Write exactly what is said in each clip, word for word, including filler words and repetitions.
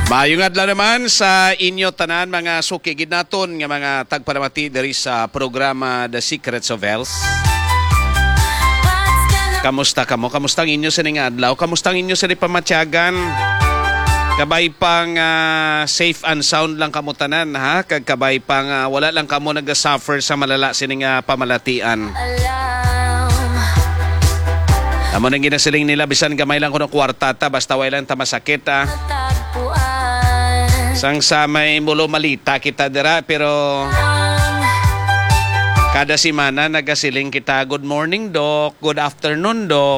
Maayong adlaw naman sa inyo tanan mga sukigid naton nga mga tagpanamati diri sa programa The Secrets of Health. Kamusta kamo? Kamusta ang inyo sa ning adlaw? Kamusta ang inyo sa pamatyagan? Kabay pang uh, safe and sound lang kamo tanan ha? Kag kabay pang uh, wala lang kamo nag-suffer sa malala sining uh, pamalatian. Amo nang ginasiling nila bisan gamay lang kuno kwartata basta way lang ta masakit ha. Sang sa may mulo malita kita dira pero kada semana nagasiling kita good morning doc, good afternoon doc.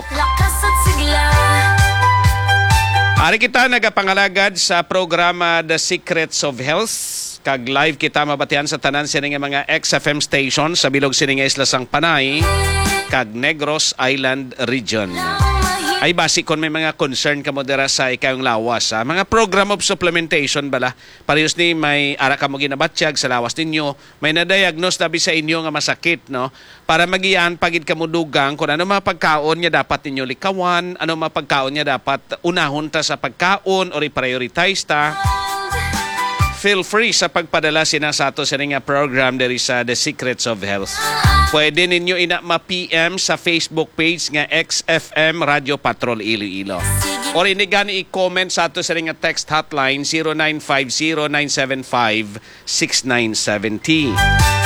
Ari kita nagapangalagad sa programa The Secrets of Health. Kag live kita mabatian sa tanan sining mga X F M station sa bilog sining Isla Sang Panay kag Negros Island Region. Ay basi kon may mga concern ka mo dira sa ikayong lawas. Ha? Mga program of supplementation bala. Parehas ni may ara ka mo ginabatsyag sa lawas ninyo. May na-diagnose dabi sa inyo nga masakit. No? Para magiyan pagid ka mo dugang kung ano mga pagkaon niya dapat ninyo likawan, ano mga pagkaon niya dapat unahon ta sa pagkaon or i-prioritize ta. Feel free sa pagpadala sina sa ato sa nga program diri sa The Secrets of Health. Pwede ninyo ina ma-P M sa Facebook page nga X F M Radio Patrol Iloilo. Or inigani i-comment sa ato sa nga text hotline zero nine five zero nine seven five six nine seven zero.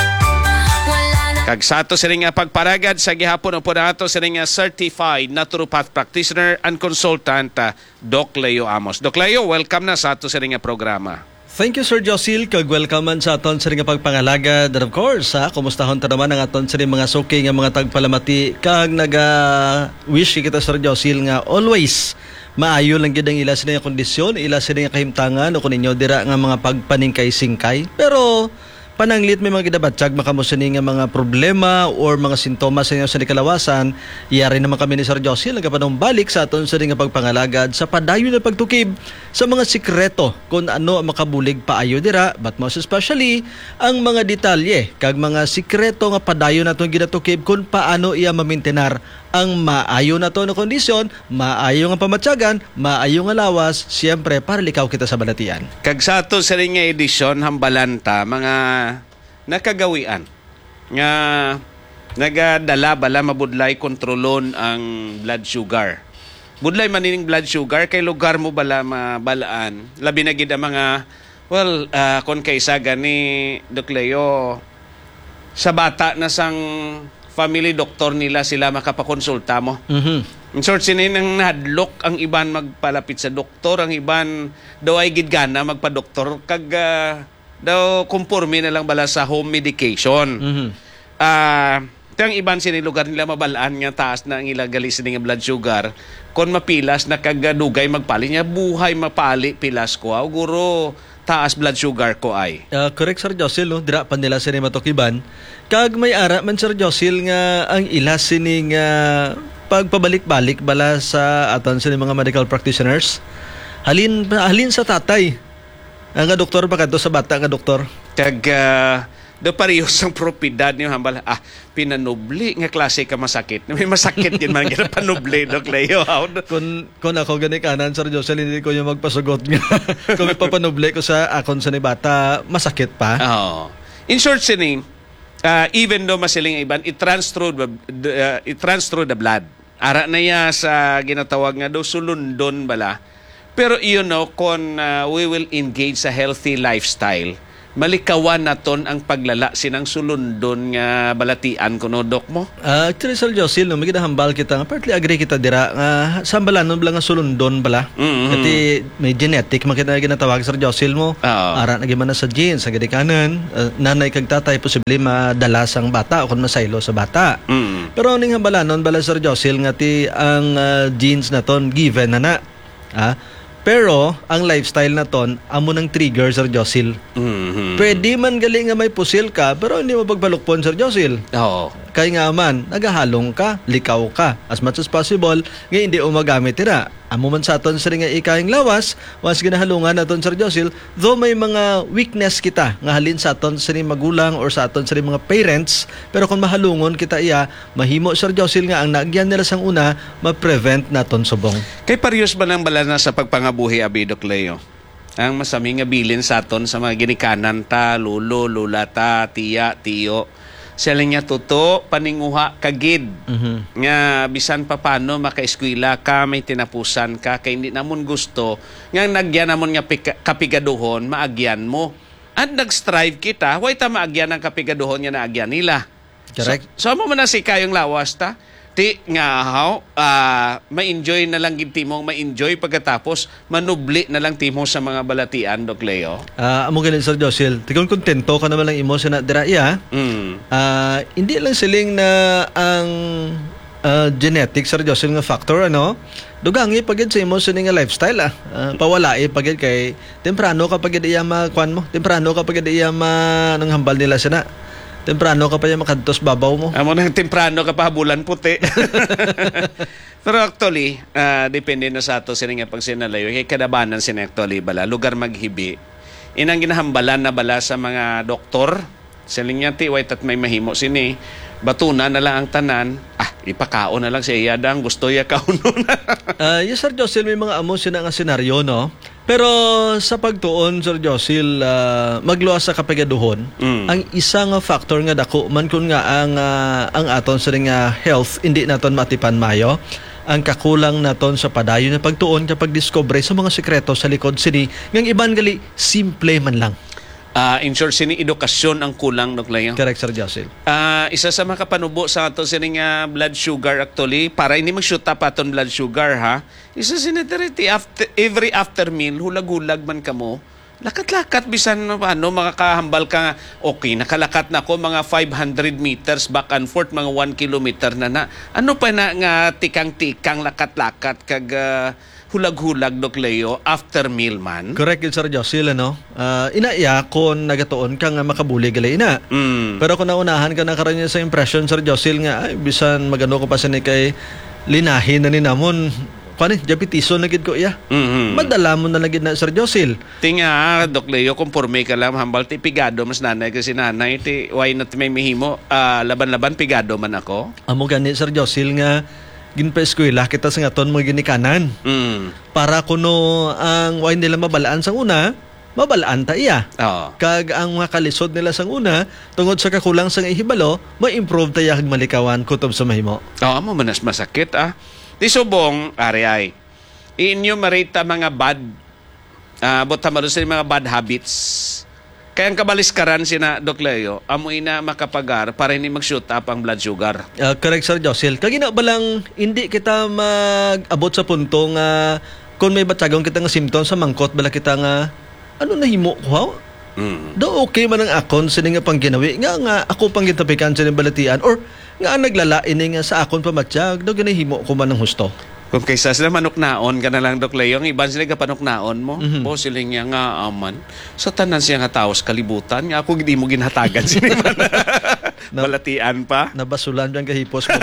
Kag sa ato sa nga pagparagad sa gihapon po na ato sa nga certified naturopath practitioner and consultant Doc Leo Amos. Doc Leo, welcome na sa ato sa nga programa. Thank you, Sir Josil. Kag-welcome man sa aton sa nga pagpangalaga. And of course, ha, kumustahon ta naman ang aton sa mga suki nga mga tagpalamati. Kag naga-wish kita, Sir Josil, nga always maayo lang gid ang ila sa nga kondisyon, ila sa nga kahimtangan o kung ninyo dira nga mga pagpaningkay-singkay. Pero pananglit may mga gidabatsyag makamusani nga mga problema or mga sintomas sa inyo sa nikalawasan, iyari naman kami ni Sir Josil nagapanong balik sa aton sa nga pagpangalagad sa padayon na pagtukib sa mga sikreto kung ano ang makabulig paayo dira, but most especially ang mga detalye kag mga sikreto nga padayon naton ginatukib kung paano iya mamintenar ang maayo na to na kondisyon, maayo nga pamatyagan, maayo nga lawas, siyempre para likaw kita sa balatian. Kag sa ato sa nga edisyon hambalanta mga nakagawian nga nagadala bala mabudlay kontrolon ang blood sugar. Budlay manining blood sugar kay lugar mo bala mabalaan. Labi na gid ang mga well uh, kon kaysa gani Doc Leo sa bata na sang family doctor nila sila makapakonsulta mo. Mm-hmm. In short, sinin ang hadlok ang iban magpalapit sa doktor, ang iban daw ay gidgana magpa-doktor, kag uh, daw kumpurmi na lang bala sa home medication. Mm-hmm. Uh, ang iban sinin lugar nila mabalaan nga taas na ang ilang galis ng blood sugar, kon mapilas na kagadugay magpali niya, buhay mapali pilas ko. Aw, guro, taas blood sugar ko ay. Uh, correct, Sir Josil, no? Dira pa nila sa matokiban. Kag may ara man, Sir Josil, nga ang ila sining uh, pagpabalik-balik bala sa aton sining mga medical practitioners. Halin halin sa tatay. Ang nga doktor pa kadto sa bata nga doktor. Kag uh, do parehas ang propidad niyo hambal. Ah, pinanubli nga klase ka masakit. May masakit din man gina panubli, Doc Leo. Kun kun ako gani kanan, Sir Josil, hindi ko yung magpasugot nga. Kung ipapanubli ko sa akon sa ni bata, masakit pa. Oh. In short sining, uh, even though masiling iban, it runs through the, uh, it runs through the blood. Ara na ya sa ginatawag nga do sulundon bala. Pero you know, kung uh, we will engage sa healthy lifestyle, malikawan naton ang paglala sinang sulundon nga balatian kuno Dok mo. Uh, actually, Sir Josil, no, magidahambal kita nga partly agree kita dira nga uh, sambalanon bala nga sulundon bala. Mm-hmm. Kasi may genetic makita ginatawag, Sir Josil mo. Uh-oh. Ara na gyud sa genes sa gidikanan, uh, nanay kag tatay posible madala sang bata o kun masaylo sa bata. Mm-hmm. Pero ning hambalanon bala, Sir Josil, nga ti ang uh, genes naton given na na. Ah, pero ang lifestyle na ton amo ng trigger, Sir Josil. Mm-hmm. Pwede man galing nga may pusil ka pero hindi mo pagbalukpon, Sir Josil. Oo. Kaya nga man, nagahalong ka, likaw ka as much as possible nga hindi o magamit tira. Amo man sa aton sa nga ikayang lawas, once ginahalungan naton, Sir Josil, though may mga weakness kita nga halin sa aton sa ni magulang or sa aton sa ni mga parents, pero kung mahalungon kita iya, mahimo, Sir Josil, nga ang naagyan nila sang una, ma-prevent naton subong. Kay parehas ba nang balana sa pagpangabuhi, abi, Doc Leo? ang masami nga bilin sa aton sa mga ginikanan ta, lulo, lula ta, tiya, tiyo. Sila niya tuto, paninguha kagid. Mhm. Nga bisan pa paano makaeskwela ka, may tinapusan ka, kay hindi namon gusto, nga nagyan namon nga pika, kapigaduhon, maagyan mo. At nag-strive kita, way ta maagyan ang kapigaduhon nga naagyan nila. Correct. So, so mo na si kayong lawas ta. Ti nga how, uh, ma-enjoy na lang gid timong ma-enjoy pagkatapos manubli na lang timo sa mga balatian, Doc Leo. Ah, amo ganin Sir Josil. Tikon kontento ka naman lang imo sa na dira iya. Mm. Ah, hindi lang siling na ang ah, genetic Sir Josil nga factor ano. Dugangi pagid sa imo sa nga lifestyle ah. Ah, pawalai pagid kay temprano ka pagid iya makuan mo. Temprano ka pagid iya ma nang hambal nila sana. Temprano ka pa yung makadtos babaw mo. Amo nang temprano ka pa bulan puti. Pero actually, uh, depende na sa ato sila nga pag sinalayo. Kaya kadabanan sila actually bala. Lugar maghibi. Inang ginahambalan na bala sa mga doktor. Sila nga ti, wait at may mahimo sini. Batuna na lang ang tanan. Ah, ipakao na lang siya. Yadang gusto ya kauno na. uh, yes, Sir Josil, may mga amo sila nga senaryo, no? Pero sa pagtuon, Sir Josil, uh, magluwas sa kapigaduhon, Mm. ang isa nga factor nga dako, man kun nga ang, uh, ang aton sa nga health, hindi naton matipan mayo, ang kakulang naton sa padayon na pagtuon kapag discover sa mga sekreto sa likod sini, ngang iban gali, simple man lang. Uh, in short, sini edukasyon ang kulang, Doc Leo. Correct, Sir Josil. Ah, isa sa mga kapanubo sa ato sini nga blood sugar actually para hindi mag-shoot up aton blood sugar ha. Isa sinitirity after every after meal hulag-hulag man kamo. Lakat-lakat bisan ano makakahambal ka nga, okay nakalakat na ko mga five hundred meters back and forth mga one kilometer na na. Ano pa na nga tikang-tikang lakat-lakat kag uh, hulag-hulag, Doc Leo, after meal man. Correct yun, Sir Josil, ano? Uh, inaiya kung nagatuon ka nga makabuli gali ina. Mm. Pero kung naunahan ka na karon niya sa impression, Sir Josil, nga, ay, bisan magano ko pa sa ni kay linahin na ni namon, kani, diabetiso na gid ko iya. Mm-hmm. Madala mo na lagi na, Sir Josil. Tinga, Doc Leo, conforme ka lang, hambal ti pigado, mas nanay kasi nanay, ti why not may mihimo, uh, laban-laban pigado man ako. Amo gani, Sir Josil, nga, ginpa-eskwela kita sa ngaton mga ginikanan. Mm. Para kuno ang why nila mabalaan sang una, mabalaan ta iya. Oo. Kag ang mga kalisod nila sang una, tungod sa kakulang sang ihibalo, ma-improve tayo kag malikawan kutob sa mahimo. Oo, mo manas masakit ah. Ti subong, ari ay, i-enumerate ta mga bad, uh, bota malo sa mga bad habits. Kaya ang kabaliskaran sina Doc Leo, amoy na makapagar para hindi mag-shoot up ang blood sugar. Uh, correct, Sir Josil. Kagina ba lang hindi kita mag-abot sa punto nga kung may batsagong kita nga symptoms sa mangkot bala kita nga ano nahimo ko ha? Mm. Do okay man ang akon sini nga pang ginawi nga nga ako pang gitapikan sa balatian or nga naglalain nga sa akon pamatsyag do ginahimo ko man ng husto. Kung kaysa sila manuknaon ka na lang, Doc Leo, ang iban sila kapanuknaon mo, Mhm. po sila nga nga aman. Sa tanan siya nga taos kalibutan, nga ako hindi mo ginhatagan sila balatian pa. Nabasulan biyang kahipos ko.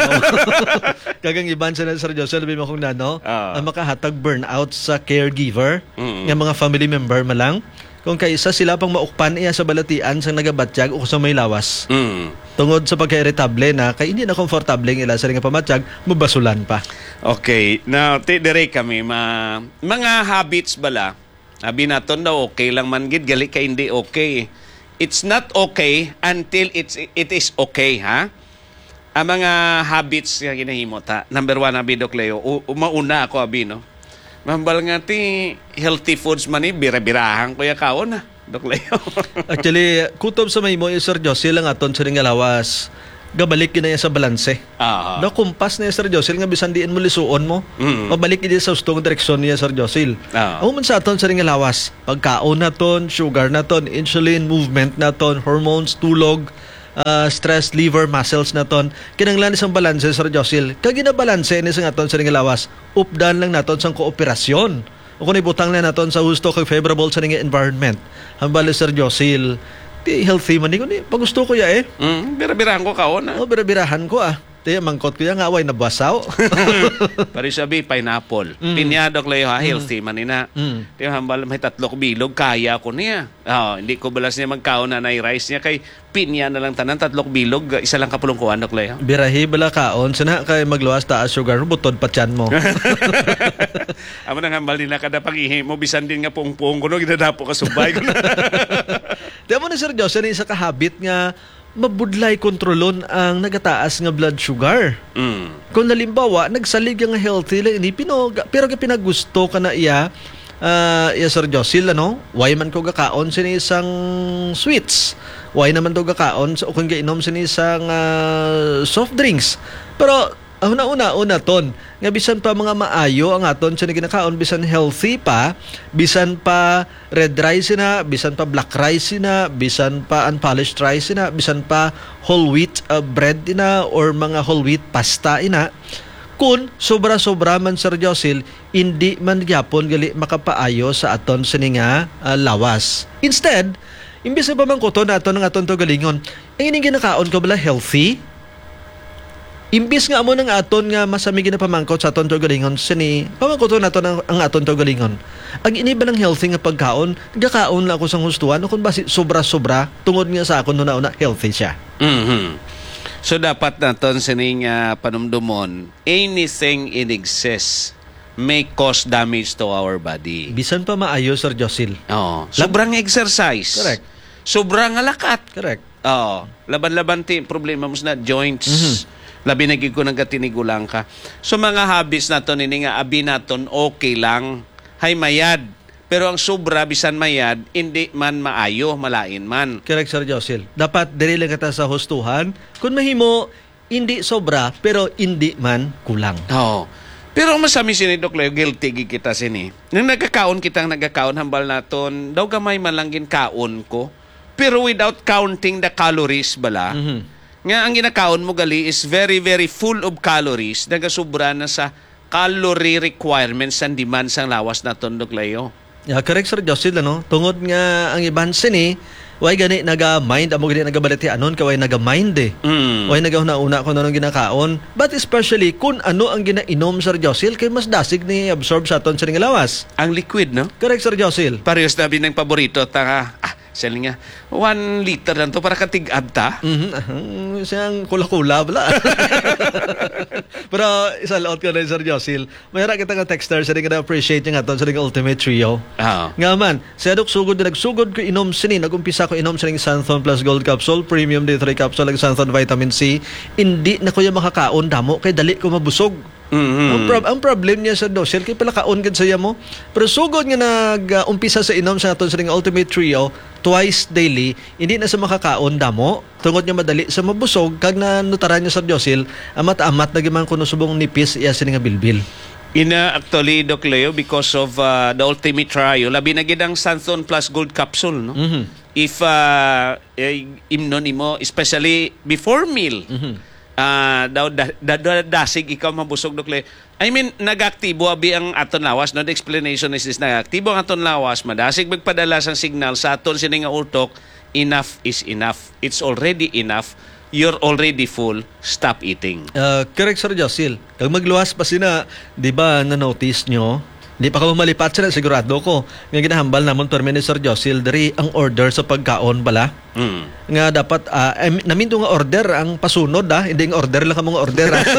Kagang iban sa Sir Joseph, sabi mo kung nano, Ah. ang makahatag burnout sa caregiver, Mm. nga mga family member malang, kung kaysa sila pang maukpan iya sa balatian sa nagabatyag o sa may lawas. Mm. Tungod sa pagka-irritable na, kay hindi na komfortable ng ila sa nga pamatyag, mabasulan pa. Okay, now, ti dire kami, ma, mga habits bala, sabi naton daw, okay lang man gid, gali ka hindi okay. It's not okay until it's it is okay, ha? Ang mga habits nga ginahimo ta. Number one, abi, Doc Leo, u- umauna ako, abi, no? Mambal nga ti healthy foods man ni bira-birahan ko ya kaon na, Doc Leo. Actually, kutob sa may mo, yung Sir Josil lang aton sa nga lawas, gabalik yun na yan sa balanse. Ah. No, kumpas na yung Sir Josil, nga bisan diin mo lisuon mo, Mm. mabalik yun sa ustong direksyon niya, Sir Josil. Ah. Ang man sa aton sa nga lawas, pagkaon naton, sugar naton, insulin, movement naton, hormones, tulog, uh, stress, liver, muscles naton, kinanglan isang balanse, Sir Josil. Kag ginabalanse ni sa aton sa nga lawas, updan lang naton sa kooperasyon. O kung ibutang na naton sa gusto kag favorable sa nga environment. Hambali, Sir Josil, di healthy man ni ko ni. Pag gusto ko ya eh. Mm, bira-birahan ko kaon na. O, birabirahan ko ah. Tiya, mangkot ko yan nga, away, nabasaw. Pari sabi, pineapple. Mm. Pinya, Dok Leo, ha, healthy man ina. Mm. Tiyo, hambal, may tatlong bilog, kaya ko niya. Oh, hindi ko balas niya magkaon na na rice niya, kay pinya na lang tanan, tatlong bilog, isa lang kapulungkuhan, Dok Leo. Birahi bala kaon, sana kay magluwas taas sugar, butod pa tiyan mo. Amo nang hambal nila kada pag-ihi mo, bisan din nga pung-pung ko, no, ginadapo ka subay ko na. Di mo na, Sir Jose, isa ka habit nga, mabudlay kontrolon ang nagataas nga blood sugar. Mm. Kung nalimbawa, nagsalig nga healthy lang ini pinog, pero ka pinagusto ka na iya, uh, iya Sir Josil, ano? Why man ko gakaon sini isang sweets? Why naman to gakaon o kung gainom sini isang uh, soft drinks? Pero ang una-una, una ton, nga bisan pa mga maayo ang aton sa ginakaon, bisan healthy pa, bisan pa red rice na, bisan pa black rice na, bisan pa unpolished rice na, bisan pa whole wheat uh, bread na, or mga whole wheat pasta ina. Kung sobra-sobra man, Sir Josil, hindi man gyapon gali makapaayo sa aton sa nga uh, lawas. Instead, imbis na pamangkuto na aton ng aton to galingon, ang ining ginakaon ko bala healthy, imbis nga amo ng aton nga masami na pamangkot sa aton to galingon, sini pamangkot naton ang, ang aton to galingon. Ang iniba ng healthy nga pagkaon, gakaon lang ako sa hustuan, kung basi sobra-sobra tungod nga sa akon na una healthy siya. Mm-hmm. So dapat naton sining uh, panumdumon, anything in excess may cause damage to our body. Bisan pa maayo, Sir Josil. Oh, sobrang exercise. Correct. Sobrang lakat. Correct. Oh, laban-laban ti problema mo na joints. Mm-hmm. Labi nagig ko nagkatinigulang ka. So mga habits naton ini nga abi naton okay lang. Hay mayad. Pero ang sobra bisan mayad, hindi man maayo, malain man. Correct, Sir Josil. Dapat dili lang kata sa hustuhan. Kung mahimo, hindi sobra, pero hindi man kulang. Oo. Pero ang masami sini, Dok Leo, guilty gid kita sini. Nang nagkakaon kitang nagkakaon, hambal naton, daw gamay man lang gin kaon ko. Pero without counting the calories bala, Mhm. nga ang ginakaon mo gali is very, very full of calories, nagasubra na sa calorie requirements and demands ang lawas naton, Dok Leo. Yeah, correct, Sir Josil, ano? Tungod nga ang iban sini, way gani naga-mind, amo gani nagabaliti anon, kaway naga-mind eh. Mm. Way nagahuna-una kung anong ginakaon. But especially, kung ano ang ginainom, Sir Josil, kay mas dasig ni absorb sa aton sa nga lawas. Ang liquid, no? Correct, Sir Josil. Parehas na ng paborito, ta, ah, sali nga, one liter lang to para katig-ab ta. Mhm. Siyang kula-kula bala. Pero isa laot ko na Sir Josil. Mayroon kita nga texter sa nga na-appreciate niya nga to sa nga Ultimate Trio. Ah. Nga man, sa dok sugod na nagsugod ko inom sini, nagumpisa ko inom sa nga Santhon Plus Gold Capsule, Premium D three Capsule, ag Santhon Vitamin C. Hindi na ko yung makakaon damo, kay dali ko mabusog. Mm-hmm. Ang, prob- ang problem niya sa dosil, kay pala kaon gid saya mo. Pero sugod nga nag-umpisa sa inom sa aton sa nga Ultimate Trio, twice daily, hindi na sa makakaon damo. Tungod niya madali sa mabusog, kag na nutaran niya sa dosil, amat-amat na gimang kuno subong nipis iya sini nga bilbil. Ina actually, Doc Leo, because of uh, the Ultimate Trio, labi na gid ang Santhon Plus Gold Capsule, no? Mhm. If uh, eh, imnon imo, especially before meal, Mhm. uh, daw da, da, da, dasig ikaw mabusog, Doc Leo. I mean, nag-aktibo abi ang aton lawas, no? The explanation is this, nag-aktibo ang aton lawas, madasig magpadala sang signal sa aton sini nga utok, enough is enough. It's already enough. You're already full. Stop eating. Uh, correct, Sir Josil. Kag magluwas pa sina, di ba na-notice nyo? Di pa ka malipat sila, sigurado ko. Nga ginahambal namon permi ni Sir Josil, dari ang order sa pagkaon bala. Mm. Nga dapat, uh, em, naminto nga order, ang pasunod ah, hindi nga order lang ka mga order ah.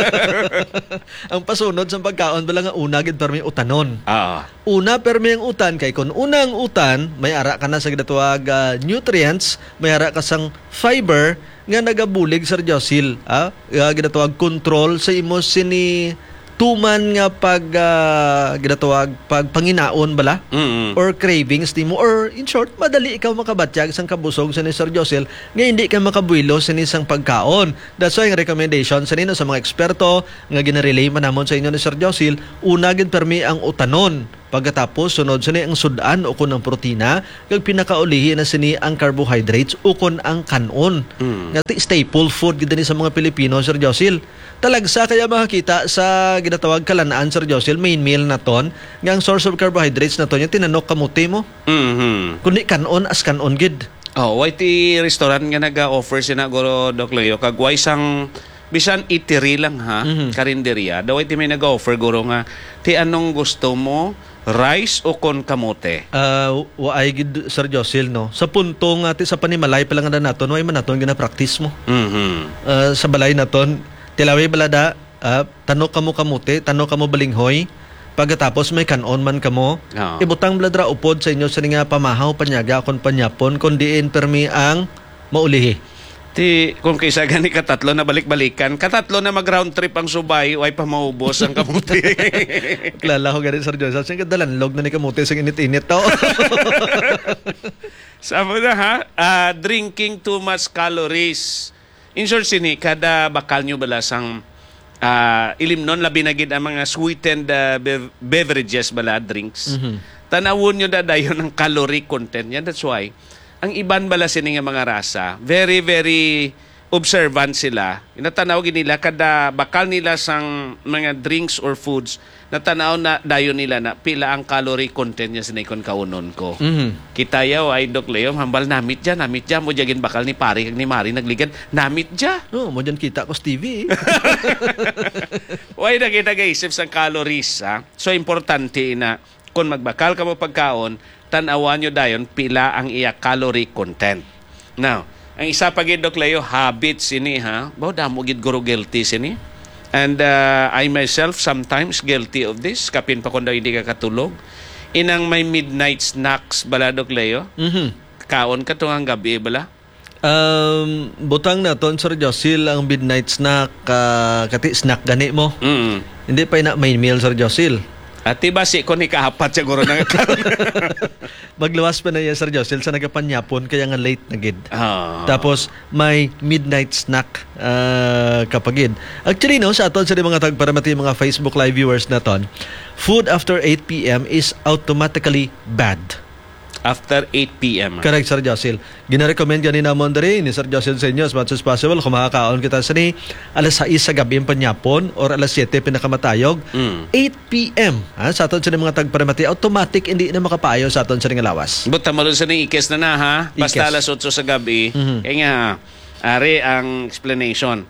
Ang pasunod sa pagkaon bala nga una, gid permi utanon. Ah. Una permi ang utan, kay kung una ang utan, may ara ka na sa ginatawag uh, nutrients, may ara ka sang fiber, nga nagabulig Sir Josil, ah, uh, ginatawag control sa imo sini tuman nga pag uh, ginatawag pag panginaon bala Mm-hmm. or cravings di mo, or in short madali ikaw makabatyag sang kabusog sa ni Sir Josil nga hindi ka makabuilo sa nisang pagkaon. That's why ang recommendation sa nino sa mga eksperto nga ginarelay man namon sa inyo ni Sir Josil, una gid permi ang utanon. Pagkatapos, sunod sini ang sudan o kun ang protina, kag pinakaulihi na sini ang carbohydrates o kun ang kanon. Mm. Nga ti staple food gid ni sa mga Pilipino, Sir Josil. Talagsa kaya makakita sa ginatawag kalanaan, Sir Josil, main meal na ton, nga ang source of carbohydrates na ton, yung tinanok kamuti mo. Mm-hmm. Kundi kanon as kanon gid. Oh, why ti restaurant nga naga-offer sina guro, Doc Leo, kag why sang bisan itiri lang ha, Mhm. karinderya, daw iti may nag-offer guro nga, ti anong gusto mo, rice o kon kamote? Uh, waay gid Sir Josil no. Sa punto nga ti sa panimalay pa lang na naton, way man naton gina-practice mo. Mhm. Uh, sa balay naton, tilaway balada, uh, tanok kamo kamote, tanok kamo balinghoy. Pagkatapos may kanon man kamo, Oo. ibutang bladra upod sa inyo sa nga pamahaw panyaga kon panyapon kon diin permi ang maulihi. Ti, kung kaysa gani katatlo na balik-balikan, katatlo na mag-round trip ang subay, way pa maubos ang kamuti. Klala ko ganun Sir Josil, sing dalanlog na ni kamote sing init-init to. Sama na ha, ah, drinking too much calories. In short, sini, kada bakal nyo balasang uh, ilimnon, labi na gid ang mga sweetened uh, bev- beverages bala, drinks. Mhm. Tanawon nyo da dayon ng calorie content yan. That's why, ang iban bala sini nga mga rasa, very, very observant sila. Natanaw nila kada bakal nila sang mga drinks or foods, natanaw na dayon nila na pila ang calorie content niya sinikon kaunon ko. Mhm. Kita yaw ay Dok Leo, hambal namit dyan, namit dyan, mo jagin bakal ni pari, kag ni Mari nagligan, namit dyan. Oh, mo dyan kita ko sa T V. Eh. Huwag na kita gaisip sa calories. Ha? So, importante na kung magbakal ka mo pagkaon, tanawan nyo dayon pila ang iya calorie content. Now, ang isa pa gid Dok Leo, habits ini ha. Bao damo gid guro guilty sini. And uh, I myself sometimes guilty of this. Kapin pa kung daw hindi ka katulog. Inang may midnight snacks bala Dok Leo. Mhm. Kaon ka tungang gabi bala. Um, butang na ton Sir Josil ang midnight snack, uh, kati snack gani mo. Mm. Hindi pa ina main meal Sir Josil. At iba si ko ni kahapat siguro na karon. Magluwas pa na yan Sir Josil sa nagapanyapon kaya nga late na gid. Ah. Tapos may midnight snack uh, kapagid. Actually no, sa aton sa mga tagparamati mga Facebook live viewers na ton, food after eight p.m. is automatically bad. After eight p.m. Correct, Sir Josil. Gina-recommend ganina mo rin ni Sir Josil sa inyo as much as possible kung makakaon kita sa ni alas sais sa gabi ang panyapon or alas siyete pinakamatayog. Mm. eight p.m. Ha, sa aton sa mga tagparamati, automatic hindi na makapayo sa aton sa nga lawas. Buta mo sa ni ikes na na ha. Basta Ikes. alas otso sa gabi. Mhm. Kaya nga, ari ang explanation.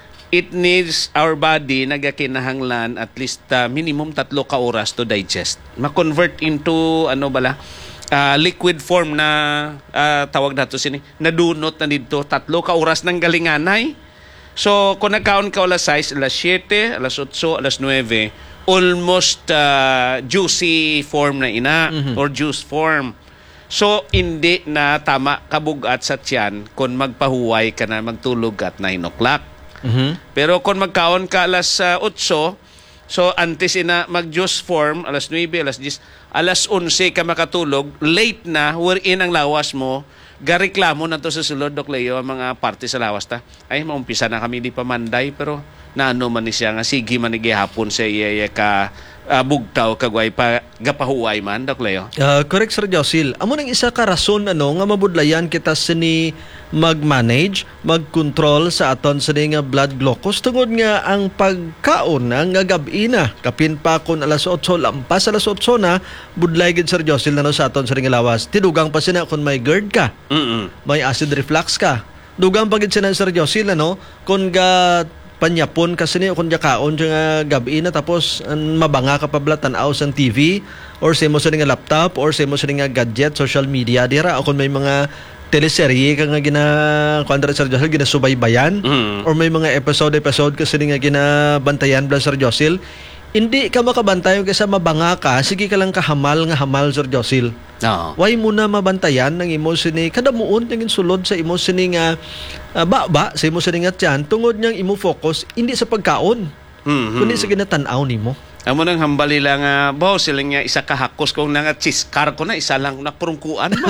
It needs our body nagakinahanglan at least uh, minimum tatlo ka oras to digest. Ma-convert into ano bala? Uh, liquid form na uh, tawag nato sini. Nadunot na dito tatlo ka oras ng galinganay. So kung nagkaon ka alas sais, alas siyete, alas otso, alas nueve, almost uh, juicy form na ina Mhm. or juice form. So, hindi na tama kabugat sa tiyan kung magpahuway ka na magtulog at nine o'clock. Mhm. Pero kung magkaon ka alas uh, otso, so antes ina mag-juice form, alas nueve, alas diyes, alas onse ka makatulog, late na, wherein ang lawas mo, gareklamo na to sa sulod, Dok Leo, ang mga parte sa lawas ta. Ay, maumpisa na kami di pamanday, pero naano man ni siya nga, sige man ni gihapon sa iya ka uh, bugtaw kagway pa gapahuway man, Dok Leo. Uh, correct Sir Josil. Amo nang isa ka rason ano nga mabudlayan kita sini mag-manage, mag-control sa aton sa nga blood glucose tungod nga ang pagkaon ang gabi na kapin pa kun alas otso lampas alas otso na budlay gid Sir Josil na no, sa aton sa nga lawas. Tidugang pa sina kun may GERD ka, Mm. may acid reflux ka. Dugang pa gid sina Sir Josil ano kun ga panyapon kasi ni kung kaon nga gabi na tapos an, mabanga ka pa bala tan-aw sa T V or sa mo sa nga laptop or sa mo sa nga gadget social media dira o kung may mga teleserye ka nga gina kuandra Sir Josil ginasubaybayan Mm. or may mga episode episode kasi nga ginabantayan bala Sir Josil, hindi ka makabantay kasi mabanga ka, sige ka lang kahamal nga hamal Sir Josil. Oo. Why mo na mabantayan ng imo sini kada muon naging sulod sa imo sini nga uh, ba-ba sa imo sini nga tiyan tungod niyang imo focus hindi sa pagkaon Mhm. kundi sa ginatan-aw nimo. Amo nang hambali lang nga, uh, sila nga isa kahakos kung nga chiskar ko na, isa lang nakpurungkuan mo.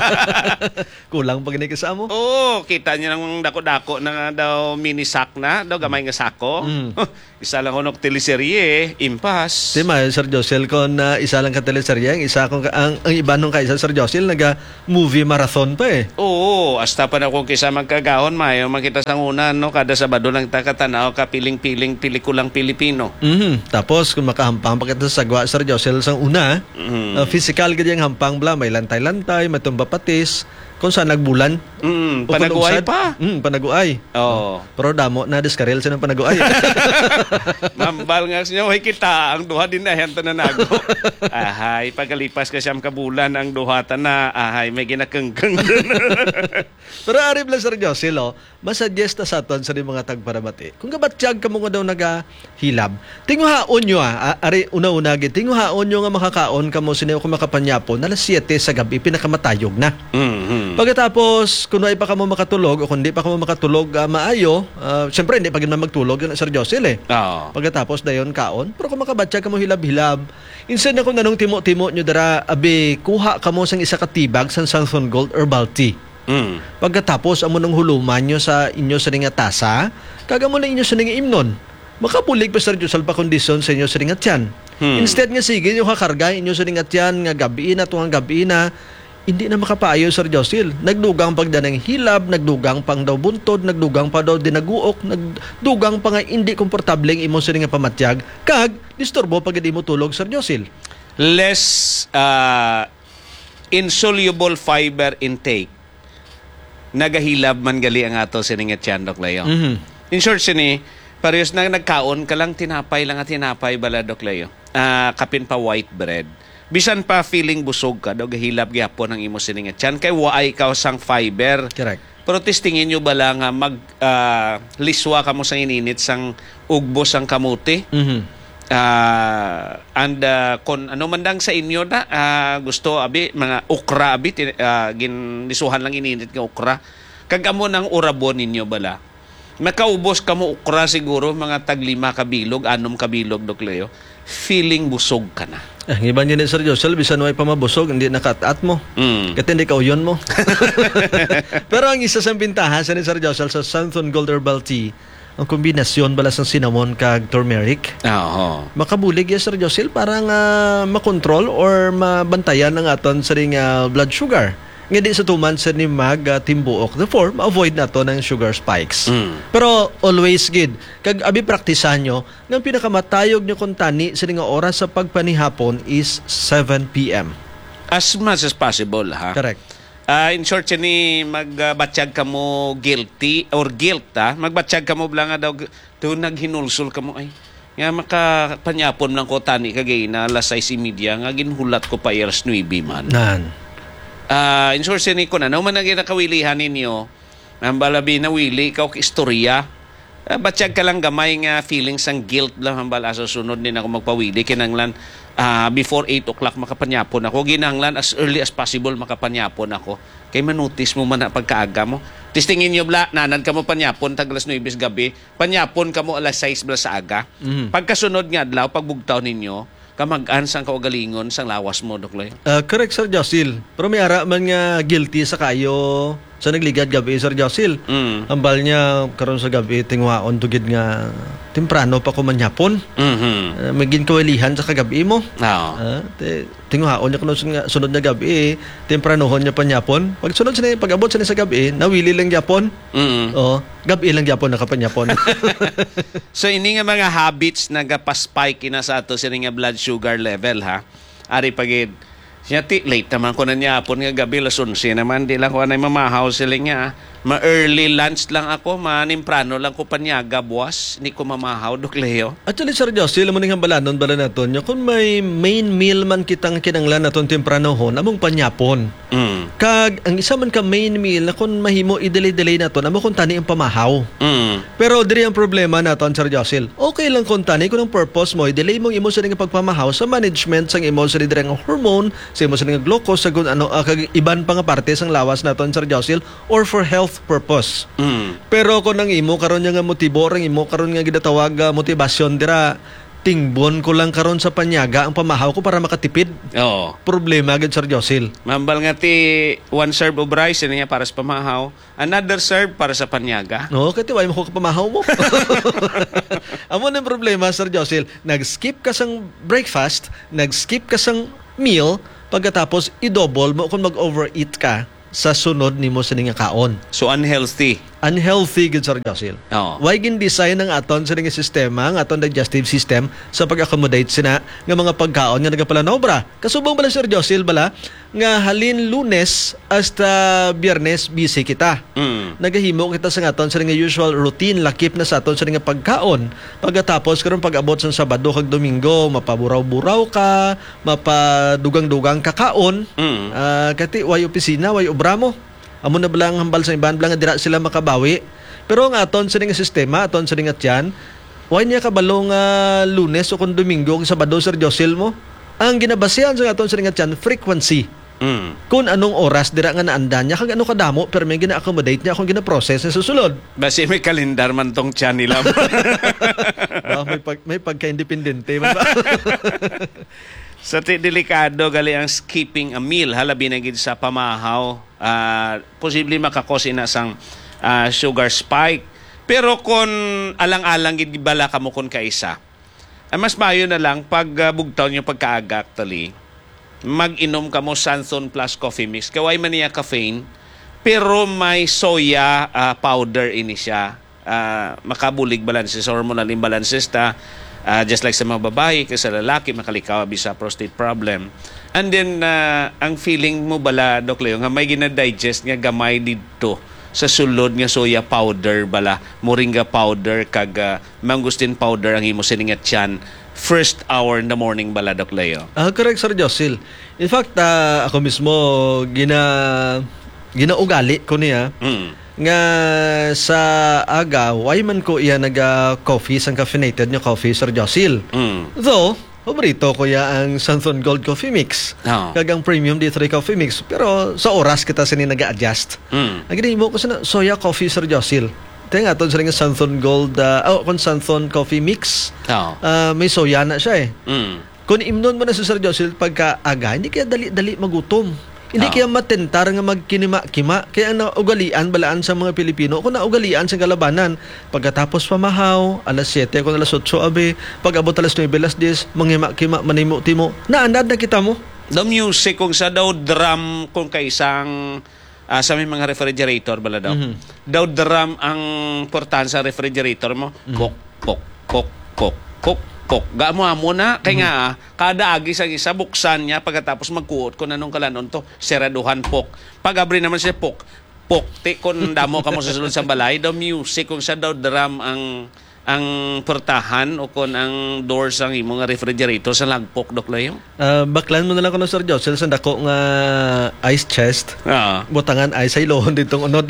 Kulang pa gini ka sa amo. Oo, kita niyo ng dako-dako na nga daw mini sack na, daw gamay nga sako. Mm. Isa lang honok teleserye, impas. Di ma, Sir Josel, kung uh, isa lang ka teleserye, ang isa kong, ang, ang iba nung kaisa, Sir Josel, naga-movie marathon pa eh. Oo, hasta pa na kung kisa magkagahon, mayo, makita sa una, no, kada Sabado lang takatanaw ka piling-piling pelikulang Pilipino. Mhm. Tapos, kung makahampang pa kita sa sagwa, Sir Josel, sang una, Mhm. uh, physical ganyang hampang bla, may lantay-lantay, may tumba patis, kung saan nagbulan. Mm, O kung panaguay nagsad. pa. Mm, panaguay. Oo. Pero damo na diskarel sa ng panaguay. Mambal nga siya, "Hoy kita, ang duha din na yan nago." Ahay, pagkalipas ka siyam kabulan, ang duha ta na, ahay, may ginakengkeng. Pero arib lang Sir Josil, oh, masuggest na sa aton sa mga tagparamati. Kung gabatyag ka mo nga daw nagahilab, tinguhaon nyo ah, ari una-una gid, tinguhaon nyo nga makakaon ka mo sinayo kung makapanyapon, alas siyete sa gabi, pinakamatayog na. Mhm. Pagkatapos, kung ay pa ka mo makatulog o kung di pa ka mo makatulog ah, maayo, uh, syempre hindi pa gid man magtulog yun Sir Josil eh. Oo. Pagkatapos dayon kaon, pero kung makabatya ka mo hilab-hilab, instead na kung nanong timo-timo nyo dara, abi, kuha ka mo sang isa ka tibag sang Sanson Gold Herbal Tea. Mm. Pagkatapos, amo nung huluman nyo sa inyo sa nga tasa, kaga mo na inyo sa nga imnon. Makapulig pa Sir Josal pa kondisyon sa inyo sa nga tiyan. Hmm. Instead nga sige, yung kakarga inyo sa nga tiyan, nga gabi na, tuwang gabi na, hindi na makapaayo Sir Josil. Nagdugang pagdanang hilab, nagdugang pang daw buntod, nagdugang pa daw dinaguok, nagdugang pa nga hindi komportableng imo sa nga pamatyag, kag disturbo pag hindi mo tulog Sir Josil. Less uh, insoluble fiber intake. Nagahilab man gali ang ato sining tiyan Dok Leo. Mhm. In short sini, parehas na nagkaon ka lang tinapay lang at tinapay bala Dok Leo. Ah, kapin pa white bread. Bisan pa feeling busog ka, daw gahilab gyapon ang imo sining tiyan kay waay ka sang fiber. Correct. Pero testingin nyo bala nga mag ah, liswa ka mo sang ininit sang ugbos ang kamuti. Mhm. Ah, and ah, kung ano man dang sa inyo na ah, gusto abi mga okra abi tin- ah, ginlisuhan lang ininit nga okra. Kag amo nang urabon ninyo bala. Makaubos ka mo okra siguro mga taglima ka bilog, anom ka bilog Dok Leo. Feeling busog ka na. Ah, ang iba niya ni Sir Josel, bisan way pa mabusog, hindi nakataat mo. Mm. Kasi hindi kauyon mo. Pero ang isa sa bintahan sa ni Sir Josel sa Santon Gold Herbal Tea, ang kombinasyon balas ng cinnamon kag turmeric. Oo. Makabulig ya Sir Josel para nga makontrol or mabantayan ang aton sa ring ah, blood sugar. Nga di sa tuman sa ni mag uh, timbuok. Therefore, ma-avoid na to ng sugar spikes. Mm. Pero always good. Kag abi praktisan nyo, ng pinakamatayog nyo kung tani sa nga oras sa pagpanihapon is seven p.m. As much as possible ha. Correct. Ah, in short ni magbatsyag ka mo guilty or guilt ha. Magbatsyag ka mo bla nga daw to naghinulsul ka mo ay. Nga makapanyapon lang ko tani kagay na alas sais media nga ginhulat ko pa years nuibi man. Nan. Ah, in short ni ko na no man naging nakawilihan ninyo. Ang balabi na wili ikaw istorya. Uh, batsyag ka lang gamay nga feelings ang guilt lang hambal aso sunod din ako magpawili kinanglan uh, before eight o'clock makapanyapon ako ginanglan as early as possible makapanyapon ako kay manotice mo man na pagkaaga mo tistingin nyo bla nanad ka mo panyapon tag alas nuwes gabi panyapon ka mo alas sais bla sa aga Mhm. pagkasunod nga adlaw pagbugtaw ninyo kamag-an sang kaugalingon sang lawas mo Dok Leo. Uh, correct Sir Josil. Pero may ara man nga guilty sa kayo sa nagligad gabi Sir Josil. Mm. Ambal niya karon sa gabi tingwaon tugid nga temprano pa ko manyapon. Mhm. Uh, magin kawalihan sa kagabi mo. Oo. Ah, te tinghaon niya kuno nga sunod na gabi, tempranohon niya panyapon. Pag sunod sa pag abot sa sa gabi, nawili lang gyapon. Mhm. Oh, gabi lang gyapon nakapanyapon. So ini nga mga habits nagapaspike ina sa ato sini nga blood sugar level ha. Ari pagid siya ti late naman ko na niya apon nga gabi las onse naman di lang ko anay mamahaw sila nga. Ma early lunch lang ako, manimprano lang ko panyaga buwas, ni ko mamahaw Dok Leo. Actually, Sir Josil, mo ning balanon bala naton nya kung may main meal man kitang kinanglan naton tempranohon, among panyapon. Mm. Kag ang isa man ka main meal na kung mahimo i-delay-delay naton, amo kung tani ang pamahaw. Mm. Pero diri ang problema naton Sir Josil. Okay lang kung tani kung ang purpose mo i-delay mong imo sa nga pagpamahaw sa management sang imo sa diri nga hormone, sa imo sa nga glucose sa gun ano uh, kag iban pa nga parte sang lawas naton Sir Josil or for health purpose. Mm. Pero kung ang imo karon nga motibo, ang imo karon nga gidatawag uh, motivasyon dira tingbon ko lang karon sa panyaga ang pamahaw ko para makatipid. Oo. Problema gid Sir Josil. Mambal nga ti one serve of rice niya para sa pamahaw, another serve para sa panyaga. No, kaya tiwai mo ko kapamahaw mo. Amo na problema Sir Josil, nag-skip ka sang breakfast, nag-skip ka sang meal, pagkatapos i-double mo kung mag-overeat ka sa sunod nimo sa nga kaon. So unhealthy. unhealthy gid Sir Josil. Oo. Why gin design ng aton sa nga sistema, ang aton digestive system sa pag-accommodate sina nga mga pagkaon nga nagapalanobra. Kasubong bala Sir Josil bala nga halin Lunes hasta Biyernes busy kita. Mm. Nagahimo kita sa aton sa nga usual routine lakip na sa aton sa nga pagkaon. Pagkatapos karon pag-abot sa Sabado kag Domingo, mapaburaw-buraw ka, mapadugang-dugang kakaon. Mm. Ah, kati way opisina, way obra mo. Amo na balang hambal sa iban, balang dira sila makabawi. Pero ang aton sa nga sistema, aton sa nga tiyan, way niya kabalo nga Lunes o kung Domingo, kung Sabado, Sir Josil mo, ang ginabasihan sa aton sa nga tiyan, frequency. Mm. Kung anong oras dira nga naandan niya, kag ano kadamo, pero may gina-accommodate niya kung gina-process na susulod. Basi may kalendar man tong tiyan nila. Ah, may, pag, may pagka-independente. Man ba? Sa ti delikado gali ang skipping a meal halabi na gid sa pamahaw, uh, posible makakos ina sang uh, sugar spike. Pero kung alang-alang gid bala kamo kon kaisa, uh, mas mayo na lang pag uh, bugtaw niyo pagkaaga actually, mag-inom kamo Santhon Plus Coffee Mix. Kaway man niya caffeine, pero may soya uh, powder ini siya. Uh, makabulig balances, hormonal imbalances ta. Uh, just like sa mga babae, kasi sa lalaki, makalikaw bisa prostate problem. And then, uh, ang feeling mo bala, Doc Leo, nga may gina-digest nga gamay dito sa sulod nga soya powder bala, moringa powder, kag uh, mangustin powder ang imo siningat yan first hour in the morning bala, Doc Leo. Ah, correct, Sir Josil. In fact, uh, ako mismo, gina, ginaugali ko niya, Mm. nga sa aga, why man ko iya naga-coffee, sang caffeinated niya coffee, Sir Josil. Mm. Though, paborito ko ya ang Santhon Gold Coffee Mix. Oh. Kagang Premium D three Coffee Mix. Pero sa oras kita sini naga-adjust. Mm. Ang ginimo ko sa soya coffee, Sir Josil. Tenga aton sa nga Santhon Gold, uh, oh, kung Santhon Coffee Mix. Oh. Uh, may soya na siya eh. Mm. Kung imnon mo na sa Sir Josil pagka aga, hindi kaya dali-dali magutom. Hindi Oh. kaya matentar nga magkinima-kima. Kaya naugalian balaan sa mga Pilipino. Kung naugalian sa kalabanan, pagkatapos pamahaw, alas siyete, kung alas otso abe, pag abot alas nuwebe, alas diyes, mangima-kima, manimo-timo, naandad na kita mo. The music kung sa daw drum kung kaisang uh, sa may mga refrigerator bala daw. Mhm. Daw drum ang portan sa refrigerator mo. Mhm. Kok, kok, kok, kok, kok, kok. Gaamo mo na. Kaya nga, ah, kada agis ang isa, buksan niya pagkatapos magkuot kung anong kalanon to, seraduhan pok. Pag abri naman siya pok, pok. Ti kung damo ka mo sa sulod sa balay, daw music kung sa daw drum ang ang portahan o kung ang doors ang imong refrigerator sa lagpok, Doc Leo. Uh, baklan mo na lang ko no, Sir Jocelyn, sa dako nga ice chest. Ah. Butangan ice ay lohon ditong unod.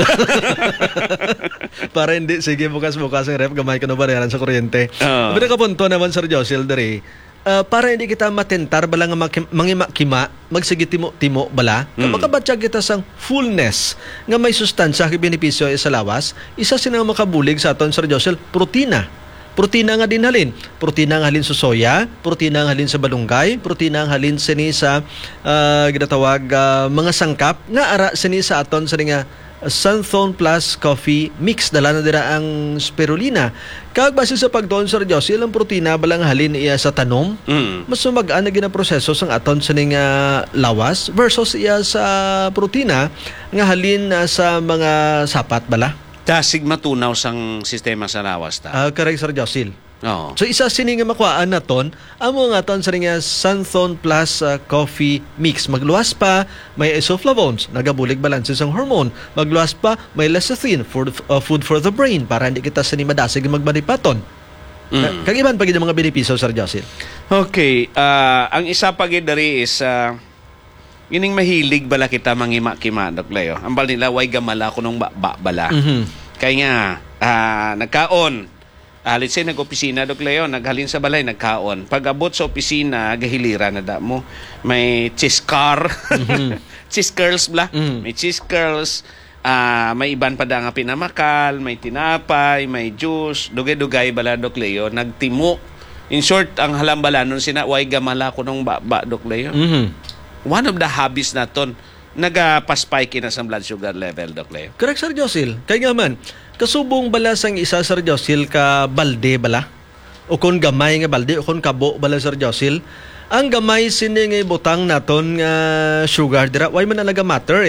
Para hindi, sige, bukas-bukas ang ref, gamay ka na bayaran sa kuryente. Ah. Pero kapunto naman, Sir Jocelyn, dari, uh, para hindi kita matentar bala nga makim- mangima-kima, magsige timo-timo bala, mm. makabatsyag kita sang fullness nga may sustansya kay benepisyo sa lawas, isa sinang makabulig sa aton, Sir Jocelyn, protina. Protina nga din halin. Protina nga halin sa soya, protina nga halin sa balunggay, protina nga halin sini sa uh, ginatawag uh, mga sangkap nga ara sini sa aton sa nga Santhon Plus Coffee Mix. Dala na dira ang spirulina. Kag base sa pagtuon, Sir Josie, ilang protina balang halin iya sa tanom, Mm. mas sumagaan na ginaproseso sang aton sa nga lawas versus iya sa protina nga halin uh, sa mga sapat bala. Tasig matunaw sang sistema sa lawas ta. Uh, correct, Sir Josil. Oo. So isa sini nga makuhaan naton amo nga ton sa nga Santhon Plus uh, Coffee Mix. Magluwas pa may isoflavones, nagabulig balanse sang hormone. Magluwas pa may lecithin, food, uh, food for the brain, para hindi kita sini madasig magmanipaton. Mm. Kag iban pa gid ang mga benepisyo, Sir Jocelyn. Okay, ah, ang isa pa gid diri is uh, ining mahilig bala kita mangima-kima, Doc Leo. Ambal nila way gamala kunong ba bala. Mhm. Kaya nga ah, nagkaon. Ah, let's say nag-opisina, Doc Leo, naghalin sa balay, nagkaon. Pag abot sa opisina, gahilira na da mo. May cheese car, Mhm. cheese curls bla. Mhm. May cheese curls, ah, may iban pa da nga pinamakal, may tinapay, may juice, dugay-dugay bala, Doc Leo, nagtimo. In short, ang halambala nun sina, way gamala ko nung ba-ba, Doc Leo. Mhm. One of the hobbies naton, nagapaspike na sa blood sugar level, Doc Leo. Correct, Sir Jocelyn. Kay nga man, kasubong bala sang isa, Sir Jocelyn, ka balde bala. O kon gamay nga balde, o kon kabo bala, Sir Jocelyn. Ang gamay sini nga butang naton nga sugar dira, why man alaga matter eh.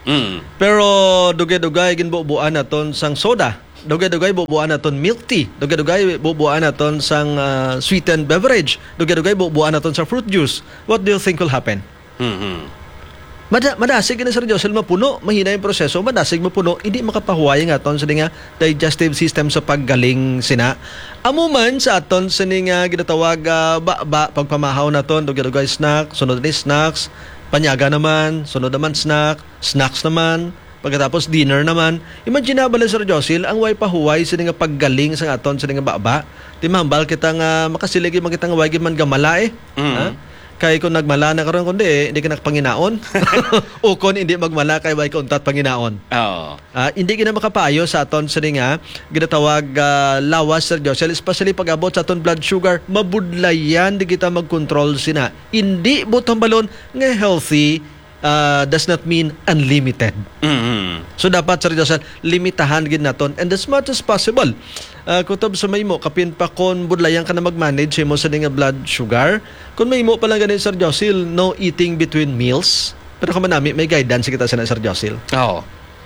Mm. Pero dugay-dugay ginbubuan naton sang soda. Dugay-dugay bubuan naton milk tea. Dugay-dugay bubuan naton sang uh, sweetened beverage. Dugay-dugay bubuan naton sang fruit juice. What do you think will happen? Mhm. Mada, madasig na Sir Josel mapuno, mahina yung proseso, madasig mapuno, hindi makapahuway nga aton sa nga digestive system sa paggaling sina. Amuman sa aton sa nga ginatawag uh, ba, ba, pagpamahaw naton, dugay-dugay snack, sunod ni snacks, panyaga naman, sunod naman snack, snacks naman, pagkatapos dinner naman. Imaginable na Sir Josel, ang way pahuway sa nga paggaling sa aton sa nga baba. Di mahambal kita nga makasiligi magkita nga way man gamala eh. Mm. Ha? Kaya kung nagmala na karon kundi eh, hindi ka nakapanginaon. O kung hindi magmala kay way kuntat panginaon. Oo. Ah, hindi gina makapayo sa aton sa nga ginatawag uh, lawas Sir Josel, especially pag abot sa aton blood sugar, mabudlayan di kita mag-control sina. Hindi butang balon nga healthy uh, does not mean unlimited. Mhm. So dapat Sir Josel, limitahan gid naton and as much as possible. Uh, kutob sa may mo, kapin pa kon budlayan ka na mag-manage mo sa nga blood sugar. Kung may mo pa lang ganun Sir Josel, no eating between meals. Pero kung manami, may guidance kita sa Sir Josel. Oo.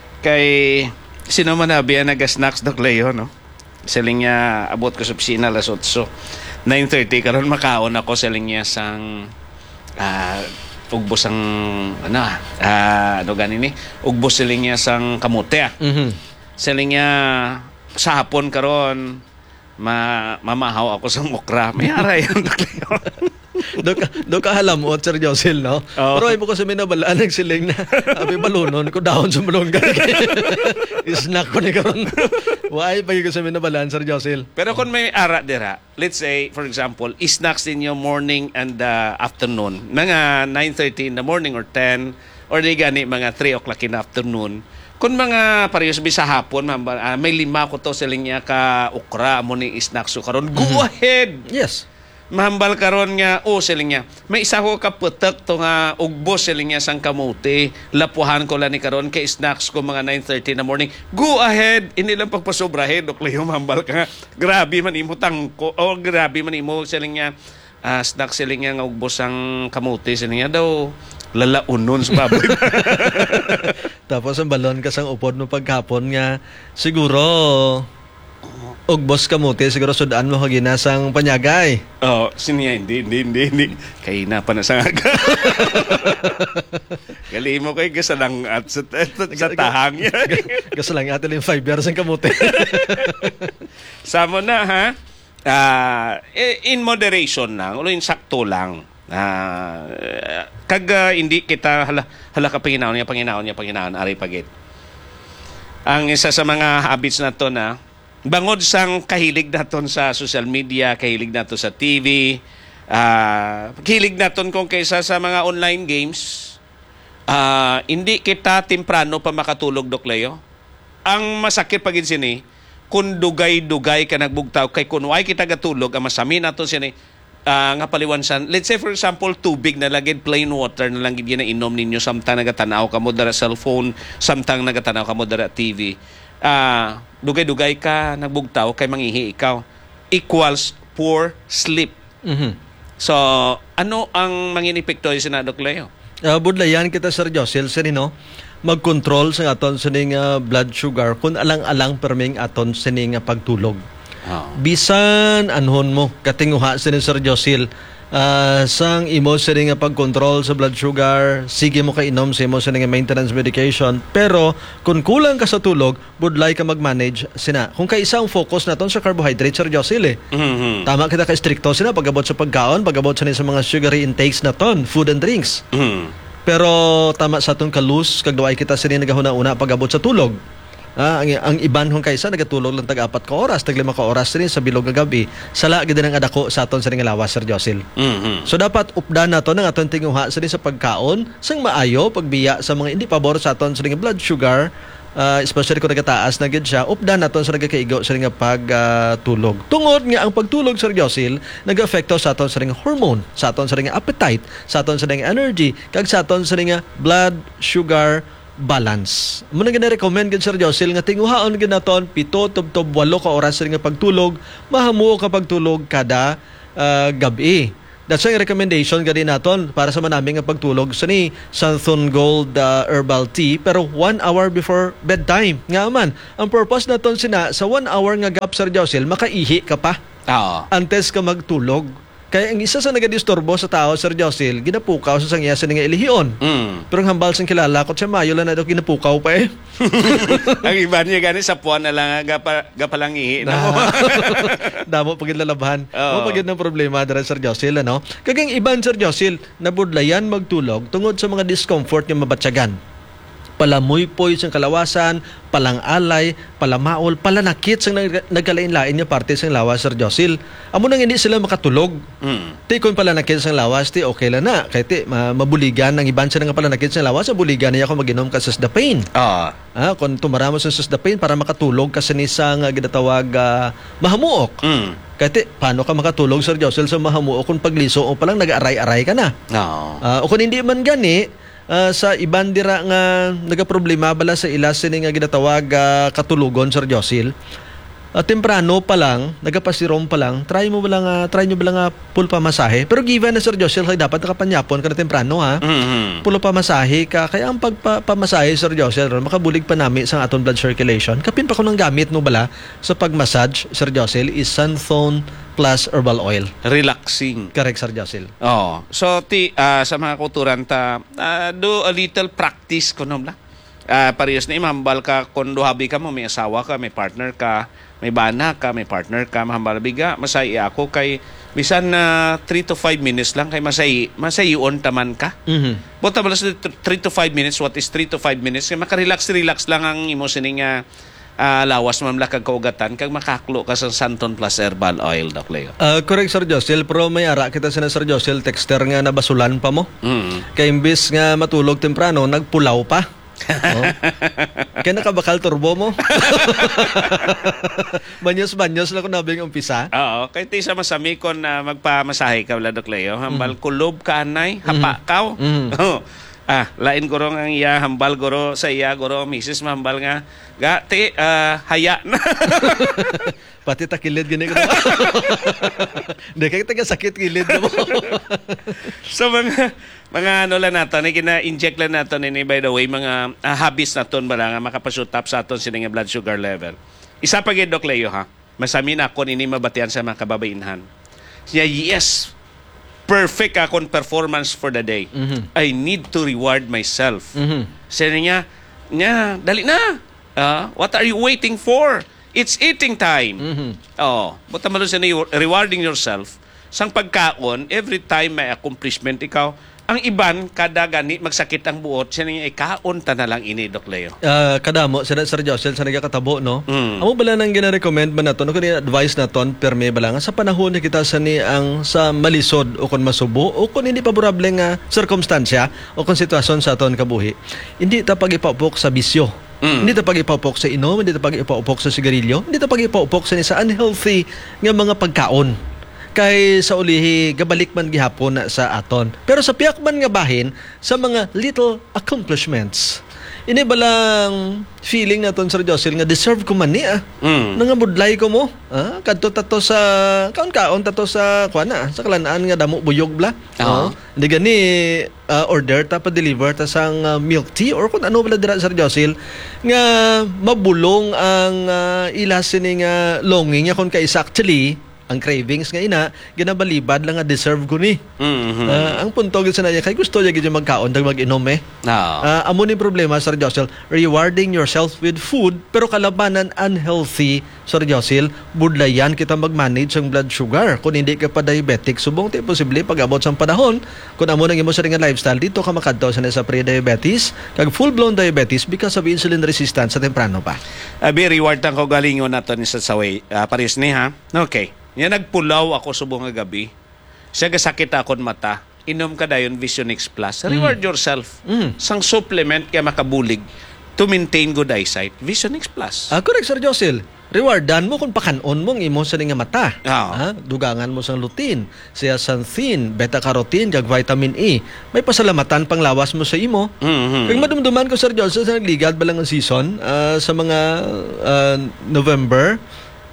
Kay sino man na biya naga-snacks Doc Leo, no? Siling niya abot ko sa opisina alas otso. nine thirty karon makaon ako siling niya sang ah ugbos ang ano ah ano ganin ni ugbos siling niya sang kamote ah. Mhm. Siling niya sa hapon karon ma mamahaw ako sa mukra. May aray ang Doc Leo. do ka do ka halamot Sir Josel, no? Oo. Pero ay mo ko sa minabalaan nagsiling na abi balunon ko dahon sa balon ka. Snack ko ni karon. Why pagi ko sa minabalaan Sir Josel? Pero kung may ara dira, let's say for example, snacks in your morning and uh, afternoon, mga nine thirty in the morning or ten or di gani mga three o'clock in the afternoon. Kung mga parehas bi sa hapon, ma'am, ah, may lima ko to siling niya ka ukra mo ni snacks ko karon. Go ahead. Yes. Mahambal karon nga o siling niya. May isa ko ka putek to nga ugbos siling niya sang kamote. Lapuhan ko lang ni karon kay snacks ko mga nine thirty in the morning. Go ahead. Hindi lang pagpasobrahin Dok Leo, mahambal ka nga. Grabe man imo tangko. O grabe man imo siling niya. Uh, snack siling niya nga ugbos ang kamote siling niya daw lalaunon sa baboy. Tapos ang balon ka sang upod mo pagkapon nga siguro ugbos kamote siguro sudaan mo kaginasang panyagay. Oh, siniya hindi hindi hindi. hindi. Kay na pa na sa aga. Gali mo kay gasalang at sa, sa tahang yan. Gasalang atin yung five years ang kamote. Samo na ha. Uh, in moderation lang, ulo yung sakto lang. Uh, kag uh, hindi kita hala, hala ka panginaon niya, panginaon niya, panginaon, aray pagit. Ang isa sa mga habits na to na, bangod sang kahilig naton sa social media, kahilig naton sa T V, uh, kahilig naton kung kaysa sa mga online games, uh, hindi kita temprano pa makatulog, Doc Leo. Ang masakit pagin sini, kung dugay-dugay ka nagbugtaw kay kun way kita gatulog ang masami nato sini uh, nga paliwansan. Let's say for example tubig na lagid plain water na lang gid na inom ninyo samtang nagatanaw ka mo dara cellphone, samtang nagatanaw ka mo dara T V. Ah, uh, dugay-dugay ka nagbugtaw kay mangihi ikaw equals poor sleep. Mhm. So ano ang mangin epekto sa Doc Leo? Uh, budlayan kita Sir Josel sini no. Mag-control sa aton sining uh, blood sugar kun alang-alang perming aton sining uh, pagtulog. Oh. Bisan anhon mo katinguha sining Sir Josel uh, sang imo sining uh, pag-control sa blood sugar, sige mo kainom sa imo sining uh, maintenance medication, pero kung kulang ka sa tulog, budlay ka mag-manage sina. Kung kaisa ang focus naton sa carbohydrate Sir Josel eh. Mm-hmm. Tama kita ka stricto sina pagabot sa pagkaon, pagabot sa sa mga sugary intakes naton, food and drinks. Mm-hmm. Pero tama sa atong kalus kag duay kita sini nagahuna-una pagabot sa tulog. Ah, ang, ang iban hong kaysa nagatulog lang tag apat ka oras, tag lima ka oras rin sa bilog nga gabi. Sala gid ang adako sa aton sa nga lawas Sir Josel. Mm-hmm. So dapat updan nato ng aton tinguha sa sa pagkaon sang maayo pagbiya sa mga hindi pabor sa aton sa nga blood sugar. Uh, especially kung nagataas na gid siya, updan naton sa nagkakaigo sa nga pagtulog. Uh, Tungod nga ang pagtulog Sir Josel nag-afekto sa aton sa nga hormone, sa aton sa nga appetite, sa aton sa nga energy, kag sa aton sa nga blood sugar balance. Muna nga na-recommend gid Sir Josel nga tinguhaon gid naton pito tubtob walo ka oras sa nga pagtulog, mahamuo ka pagtulog kada uh, gabi. That's why recommendation gani naton para sa manaming nga pagtulog sa ni Santhon Gold uh, Herbal Tea pero one hour before bedtime. Nga man, ang purpose naton sina sa one hour nga gap Sir Josel, makaihi ka pa. Oo. Antes ka magtulog. Kaya ang isa sa nagadisturbo sa tao, Sir Josel, ginapukaw sa sangyasan nga ilihion. Mm. Pero ang hambal sang kilala ko siya mayo lang na daw ginapukaw pa eh. Ang iba niya gani sa puwan na lang gapa, gapalang ihi. Na, damo pagid lalabahan. Oo. O pagid ng problema dara Sir Josel ano. Kagang iban Sir Josel, nabudlayan magtulog tungod sa mga discomfort nga mabatyagan. Palamuypoy sa kalawasan, palang alay, palamaol, palanakit sa nag- nagkalain-lain niya parte sa lawas, Sir Josel. Amo nang hindi sila makatulog. Mm. Ti kung palanakit sa lawas, ti okay lang na. Kaya ti, ma- mabuligan, ang iban sa nga palanakit sa lawas, mabuligan niya ako maginom ka sa susdapain. Oo. Ah, kung tumaramo sa susdapain para makatulog ka sa nisang uh, ginatawag uh, mahamuok. Mm. Kaya ti, paano ka makatulog, Sir Josel, sa mahamuok kung pagliso o palang nag-aray-aray ka na? Oo. Ah, o kung hindi man gani, Uh, sa iban dira nga nagaproblema bala sa ila sini nga ginatawag uh, katulugon Sir Josel. Uh, temprano pa lang, nagapasirom pa lang, try mo bala nga try nyo bala nga full pamasahe. Pero given na Sir Josel kay dapat nakapanyapon ka na temprano ha. Mm-hmm. Full pamasahe ka kaya ang pagpamasahe Sir Josel makabulig pa nami sa aton blood circulation. Kapin pa ko nang gamit no bala sa pagmassage Sir Josel is Santhon plus herbal oil. Relaxing. Correct Sir Josel. Oh, so ti ah, sa mga kulturan ta ah, do a little practice kuno bla. Ah, parehas na imambal ka kung duhabi ka mo may asawa ka, may partner ka, may bana ka, may partner ka, mahambal biga, masay ako kay bisan na three to five minutes lang kay masay masayon taman ka. Mhm. Buta bala sa three to five minutes, what is three to five minutes? Kay maka-relax relax lang ang imo sining nga Uh, lawas mamla kag kaugatan kag makaklo ka sa Santhon plus herbal oil Doc Leo. Uh, correct Sir Josel, pero may ara kita sa Sir Josel texter nga nabasulan pa mo. Mm. Kaya imbis nga matulog temprano, nagpulaw pa. Oh. Kaya nakabakal turbo mo. Banyos-banyos lang kung nabing umpisa. Oo, kay ti sa masami kon na magpamasahe ka wala Doc Leo, hambal mm. kulob ka anay, hapa kaw. Mm. Oh. Ah, lain guro ang iya hambal guro sa iya guro misis mahambal nga ga ti uh, haya na. Pati takilid gini ko. Hindi kaya taga sakit kilid mo. So mga mga ano lang nato, ni kina-inject lang nato ni by the way mga uh, habits naton bala nga makapashoot up sa aton sining blood sugar level. Isa pa gid Doc Leo ha. Masami na ako nini mabatian sa mga kababainhan. Siya yes. Perfect akong performance for the day. Mm-hmm. I need to reward myself. Mm-hmm. Sabi niya, niya, dali na. Uh, what are you waiting for? It's eating time. Mm-hmm. Oh, buta malo siya ni rewarding yourself. Sang pagkaon, every time may accomplishment ikaw, ang iban, kada gani, magsakit ang buot, siya niya, ikaon ta na lang ini, Doc Leo. Uh, kadamo, Sir, Sir Josel, sa nagkakatabo, no? Mm. Amo bala nang gina-recommend ba nato, no? Kung advice naton, perme bala nga, sa panahon na kita sa ni ang sa malisod o kung masubo o kung hindi paborable nga circumstansya o kung sitwasyon sa aton kabuhi, hindi ta pag-ipaupok sa bisyo. Mm. Hindi ta pag-ipaupok sa inom, hindi ta pag-ipaupok sa sigarilyo, hindi ta pag-ipaupok sa ni sa unhealthy nga mga pagkaon. Kay sa ulihi gabalik man gihapon na sa aton. Pero sa piyak man nga bahin sa mga little accomplishments. Ini balang feeling naton Sir Josel nga deserve ko man ni ah. Mm. Nangabudlay ko mo. Ah, kadto tato sa kaon-kaon tato sa kuan na sa kalanaan nga damo buyog bla. Uh-huh. Oh. Hindi gani uh, order ta pa deliver ta sang uh, milk tea or kung ano bala dira Sir Josel nga mabulong ang uh, ila sini nga longing nga kun kay actually ang cravings nga ina ginabalibad lang nga deserve ko ni. Mm-hmm. Uh, ang punto gid sa naya kay gusto ya gid magkaon dag mag-inom eh. No. Uh, amo ni problema Sir Josel, rewarding yourself with food pero kalabanan unhealthy Sir Josel, budlayan kita mag-manage ang blood sugar. Kung hindi ka pa diabetic, subong ti posible pag-abot sa panahon kung amo nang imo sa nga lifestyle dito ka makadto sa sa pre-diabetes kag full-blown diabetes because of insulin resistance sa temprano pa. Abi reward tang ko galingon nato ni sa saway uh, pares ni ha. Okay. Yan nagpulaw ako subong nga gabi. Siya gasakit akon mata. Inom ka dayon Visionix Plus. Reward mm. yourself. Mm. Sang supplement kaya makabulig to maintain good eyesight. Visionix Plus. Ah, correct Sir Josel. Rewardan mo kung pakanon mong imo sa nga mata. Oh. Ah, dugangan mo sang lutein, zeaxanthin, beta-carotene, kag vitamin E. May pasalamatan pang lawas mo sa imo. Mm-hmm. Kag madumduman ko Sir Josel sa nagligad ba lang ang season uh, sa mga uh, November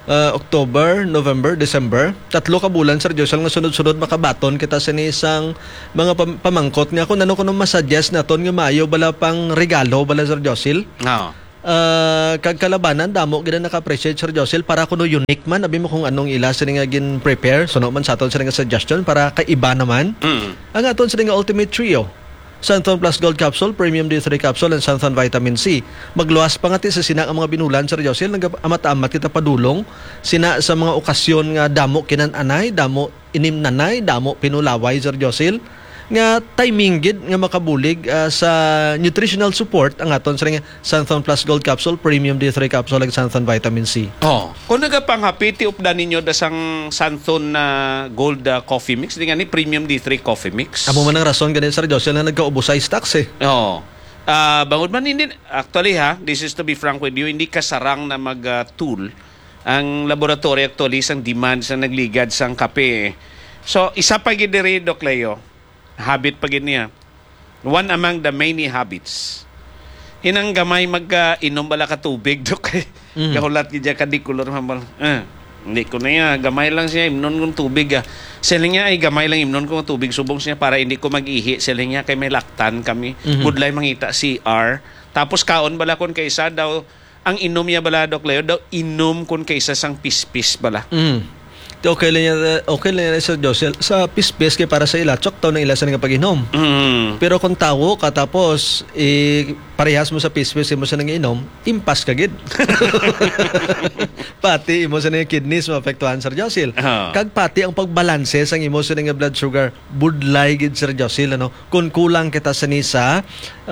uh, October, November, December. Tatlo ka bulan, Sir Josel, nga sunod-sunod makabaton kita sa isang mga pam- pamangkot nga kung ano ko nung masuggest na ton nga maayo bala pang regalo bala, Sir Josel. Oo. Uh, kag kalabanan damo gid naka-appreciate, Sir Josel, para kuno unique man abi mo kung anong ila sa nga gin prepare so no man sa aton sa nga suggestion para kaiba naman. Mm. Ang aton sa nga ultimate trio, Santhon Plus Gold Capsule, Premium D three Capsule, and Santhon Vitamin C. Magluwas pa nga ti sa sina ang mga binulan, Sir Josel, nag-amat-amat kita padulong sina sa mga okasyon nga damo kinan-anay, damo inim nanay, damo pinulaway, Sir Josel, nga timing gid nga makabulig uh, sa nutritional support ang aton sa nga Santhon Plus Gold Capsule, Premium D three Capsule, ug Santhon Vitamin C. Oh, kung nagapanghapiti updan ninyo dasang Santhon na Gold uh, Coffee Mix, di nga ni Premium D three Coffee Mix. Amo man ang rason ganun, Sir Josel, na nagkaubos sa stocks eh. Oo. Uh, bangod man hindi, actually ha, this is to be frank with you, hindi kasarang na mag-tool ang laboratory actually sang demand sa nagligad sang kape. So, isa pa gid diri, Doc Leo, habit pa gid niya. One among the many habits. Inang gamay magka-inom bala ka tubig, Dok. Mm. Kahulat gid ka di kulor mabal. Eh, hindi ko na ya, gamay lang siya imnon kong tubig. Ah. Selling niya ay gamay lang imnon kong tubig subong siya para hindi ko mag-ihi. Selling niya kay may laktan kami. Mm-hmm. Budlay mangita C R. Tapos kaon bala kon kaysa daw ang inom niya bala, Dok Leo, daw inom kon kaysa sang pispis bala. Mm. Okay lang yan, okay lang yan, Sir Josel. Sa pispes kay para sa ila, tsok taw ng ila sa nga pag-inom. Mm. Pero kung tawo ka tapos eh, parehas mo sa pispes mo sa nang inom, impas ka gid. Pati imo sa nga kidneys maapektuhan, Sir Josel. Uh-huh. Kag pati ang pagbalanse sa imo sa nga blood sugar, budlay gid, Sir Josel, ano? Kung kulang kita sa ni sa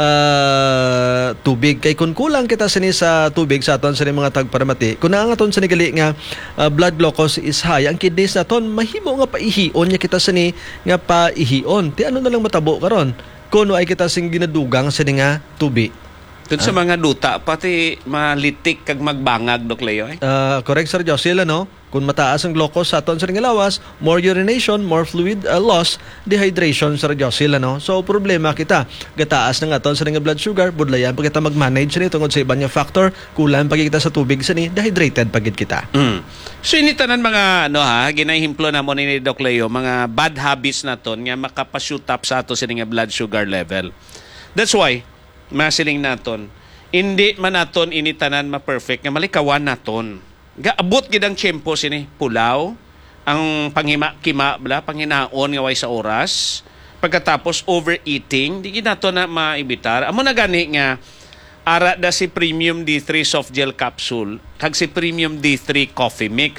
uh, tubig, kay kung kulang kita sa ni sa tubig sa aton sa ni mga tagparamati, kung ang aton sa nigali nga uh, blood glucose is high, ang kidneys naton mahimo nga paihion niya kita sa ni nga paihion. Ti ano na lang matabo karon kuno ay kita sing ginadugang sa ni nga tubi. Dun sa mga duta, pati malitik kag magbangag, Dok Leo. Eh? Uh, correct, Sir Josel, ano? Kung mataas ang glucose sa aton sa nga lawas, more urination, more fluid uh, loss, dehydration, Sir Josel, ano? So, problema kita. Gataas ng aton sa nga blood sugar, budlayan pa kita mag-manage ni tungod sa iba niya factor, kulang pa kita sa tubig sa ni, dehydrated pa gid kita. Mm. So, initanan mga, ano ha, ginahimplo na mo ni Doc Leo, mga bad habits na ton nga makapashoot up sa ato sa nga blood sugar level. That's why, masiling naton, hindi man naton initanan ma-perfect nga malikawan naton. Gaabot gid ang tiyempo sini pulaw, ang panghima-kima bla panghinaon nga way sa oras, pagkatapos overeating, di gid nato na maibitar. Amo na gani nga ara da si Premium D three Soft Gel Capsule kag si Premium D three Coffee Mix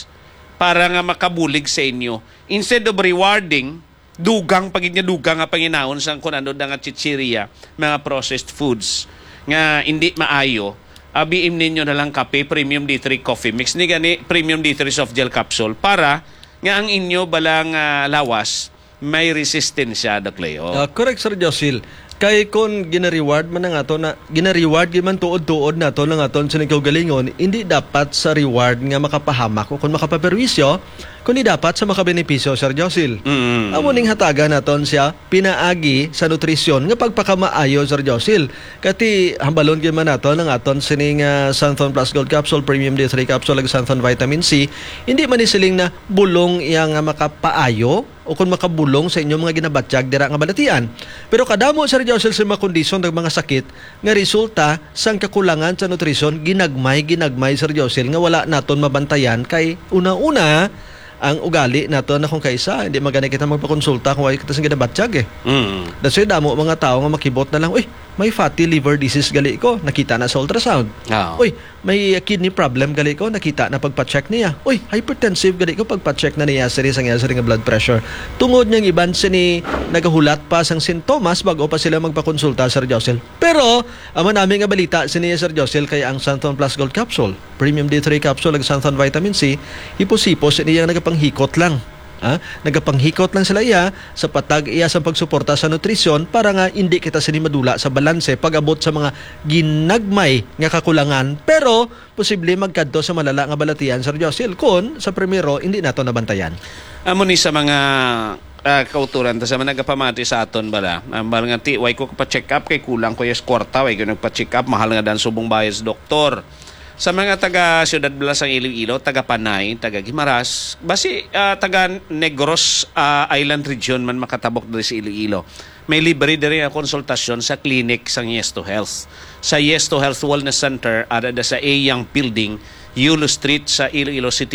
para nga makabulig sa inyo. Instead of rewarding, dugang pagid nga dugang nga panginaon sang kun ano nga chichirya, mga processed foods nga hindi maayo, abiim ninyo na lang kape, Premium D three Coffee Mix ni gani Premium D three Soft Gel Capsule para nga ang inyo balang uh, lawas may resistensya, Doc Leo. Uh, correct, Sir Josel. Kay kon gina-reward man nga ato na gina-reward gyud man tuod-tuod nato lang aton sa kaugalingon, hindi dapat sa reward nga makapahamak o kun makapaperwisyo, kundi dapat sa makabenepisyo, Sir Josel. Mm. Amo ning hatagan naton siya pinaagi sa nutrisyon nga pagpakamaayo, Sir Josel. Kati hambalon gyud man naton ang aton sining uh, Santhon Plus Gold Capsule, Premium D three Capsule, ug Santhon Vitamin C, hindi man isiling na bulong iya nga makapaayo o kung makabulong sa inyong mga ginabatyag dira nga balatian. Pero kadamo, Sir Josel, sa mga kondisyon ng mga sakit nga resulta sang kakulangan sa nutrisyon, ginagmay ginagmay, Sir Josel, nga wala naton mabantayan kay una-una ang ugali nato na kung kaisa hindi magani kita magpakonsulta kung ay kita sa ginabatyag eh. Mm. That's why damo mga tao nga makibot na lang, uy, may fatty liver disease gali ko, nakita na sa ultrasound. Oh. Uy, may kidney problem gali ko, nakita na pagpa-check niya. Uy, hypertensive gali ko, pagpa-check na niya sa sang sa nga blood pressure. Tungod niyang iban sini nagahulat pa sang sintomas bago pa sila magpakonsulta, Sir Josel. Pero amo namin nga balita sini, Sir Josel, kay ang Santhon Plus Gold Capsule, Premium D three Capsule, ug Santhon Vitamin C, hipos-hipos niya nagapanghikot lang. Ha? Nagapanghikot lang sila iya sa patag iya sa pagsuporta sa nutrisyon para nga hindi kita sinimadula sa balanse pag-abot sa mga ginagmay nga kakulangan, pero posible magkadto sa malala nga balatian, Sir Josel, kun sa primero hindi nato nabantayan. Amo ni sa mga uh, kauturan ta sa mga nagapamati sa aton bala. Um, nga ti way ko pa check up kay kulang ko yes kwarta way ko nagpa check up, mahal nga dan subong bayad sa doktor. Sa mga taga Ciudad Blasang Iloilo, taga Panay, taga Guimaras, basi ah, taga Negros ah, Island Region man makatabok diri sa Iloilo. May libre diri nga konsultasyon sa clinic sa Yes to Health. Sa Yes to Health Wellness Center ada da sa A Young Building, Yulo Street sa Iloilo City